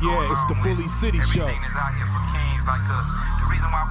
Yeah, it's the Bully City Show. Everything is out here for kings like us.